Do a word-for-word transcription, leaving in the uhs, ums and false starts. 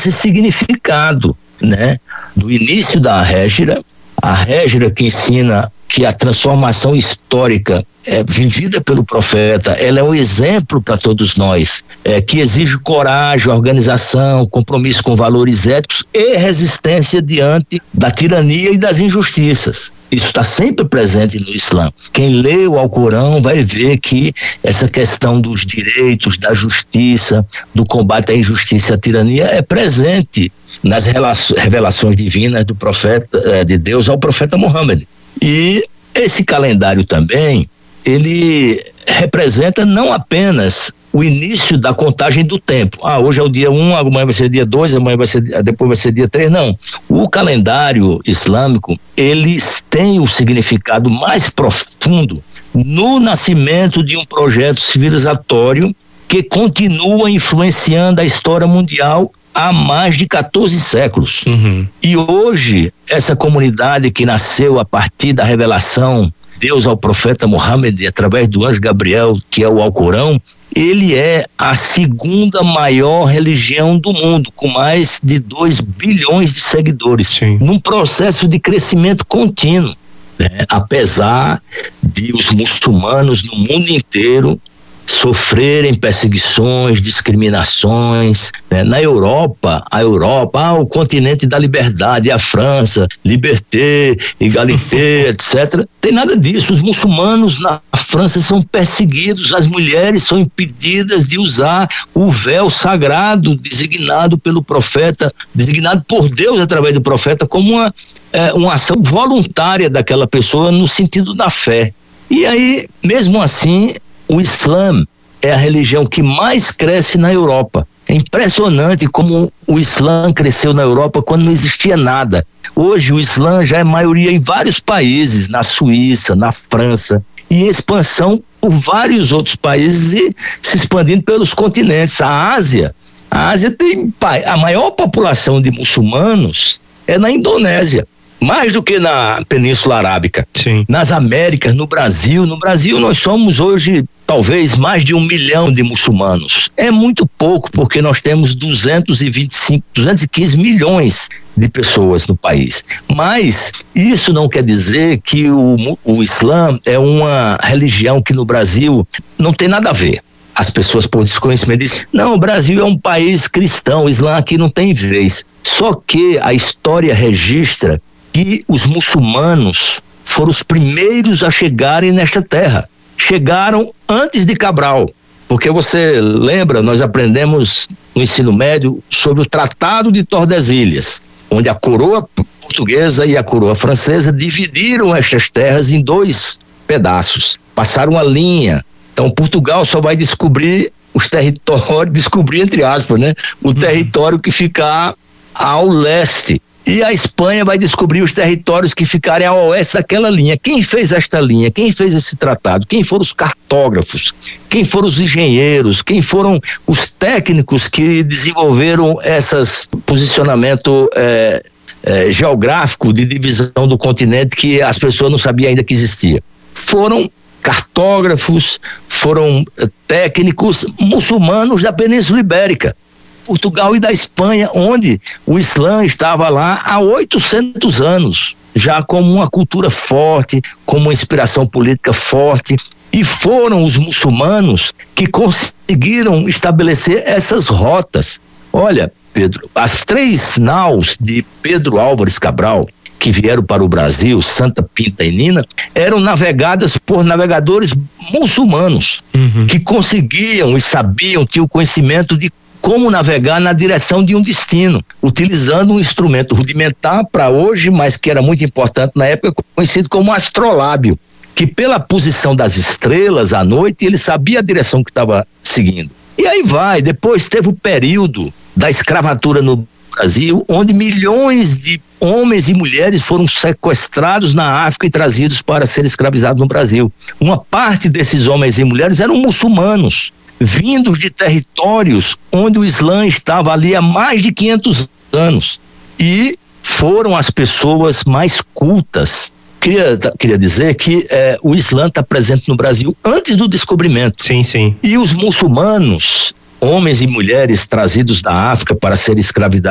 esse significado, né, do início da Hégira, a Hégira que ensina que a transformação histórica é, vivida pelo profeta, ela é um exemplo para todos nós, é, que exige coragem, organização, compromisso com valores éticos e resistência diante da tirania e das injustiças. Isso está sempre presente no Islã. Quem lê o Alcorão vai ver que essa questão dos direitos, da justiça, do combate à injustiça e à tirania é presente nas revelações divinas do profeta, de Deus ao profeta Muhammad. E esse calendário também, ele representa não apenas o início da contagem do tempo. Ah, hoje é o dia um, amanhã vai ser dia dois, amanhã vai ser, depois vai ser dia três. Não. O calendário islâmico, eles têm o significado mais profundo no nascimento de um projeto civilizatório que continua influenciando a história mundial há mais de quatorze séculos. Uhum. E hoje, essa comunidade que nasceu a partir da revelação de Deus ao profeta Muhammad, através do anjo Gabriel, que é o Alcorão, ele é a segunda maior religião do mundo, com mais de dois bilhões de seguidores. Sim. Num processo de crescimento contínuo, né? Apesar de os muçulmanos no mundo inteiro sofrerem perseguições, discriminações, né? Na Europa, a Europa, ah, o continente da liberdade, a França, liberté, égalité, etcétera. Tem nada disso. Os muçulmanos na França são perseguidos, as mulheres são impedidas de usar o véu sagrado designado pelo profeta, designado por Deus através do profeta, como uma, é, uma ação voluntária daquela pessoa no sentido da fé. E aí, mesmo assim, o Islã é a religião que mais cresce na Europa. É impressionante como o Islã cresceu na Europa quando não existia nada. Hoje o Islã já é maioria em vários países, na Suíça, na França, e expansão por vários outros países e se expandindo pelos continentes. A Ásia, a Ásia tem a maior população de muçulmanos é na Indonésia. Mais do que na Península Arábica. Sim. Nas Américas, no Brasil. No Brasil nós somos hoje talvez mais de um milhão de muçulmanos. É muito pouco, porque nós temos duzentos e vinte e cinco, duzentos e quinze milhões de pessoas no país. Mas isso não quer dizer que o, o Islã é uma religião que no Brasil não tem nada a ver. As pessoas, por desconhecimento, dizem, não, o Brasil é um país cristão, o Islã aqui não tem vez. Só que a história registra que os muçulmanos foram os primeiros a chegarem nesta terra. Chegaram antes de Cabral, porque você lembra, nós aprendemos no ensino médio sobre o Tratado de Tordesilhas, onde a coroa portuguesa e a coroa francesa dividiram estas terras em dois pedaços, passaram a linha. Então Portugal só vai descobrir os territórios, descobrir entre aspas, né? O uhum. território que fica ao leste. E a Espanha vai descobrir os territórios que ficarem ao oeste daquela linha. Quem fez esta linha? Quem fez esse tratado? Quem foram os cartógrafos? Quem foram os engenheiros? Quem foram os técnicos que desenvolveram esses posicionamento é, é, geográfico de divisão do continente que as pessoas não sabiam ainda que existia? Foram cartógrafos, foram técnicos muçulmanos da Península Ibérica. Portugal e da Espanha, onde o Islã estava lá há oitocentos anos, já como uma cultura forte, como uma inspiração política forte, e foram os muçulmanos que conseguiram estabelecer essas rotas. Olha, Pedro, as três naus de Pedro Álvares Cabral, que vieram para o Brasil, Santa, Pinta e Nina, eram navegadas por navegadores muçulmanos, uhum. que conseguiam e sabiam, tinham conhecimento de como navegar na direção de um destino, utilizando um instrumento rudimentar para hoje, mas que era muito importante na época, conhecido como astrolábio, que pela posição das estrelas à noite, ele sabia a direção que estava seguindo. E aí vai, depois teve o período da escravatura no Brasil, onde milhões de homens e mulheres foram sequestrados na África e trazidos para serem escravizados no Brasil. Uma parte desses homens e mulheres eram muçulmanos, vindos de territórios onde o Islã estava ali há mais de quinhentos anos, e foram as pessoas mais cultas. Queria, queria dizer que eh, o Islã está presente no Brasil antes do descobrimento. Sim, sim. E os muçulmanos, homens e mulheres trazidos da África para serem escravizados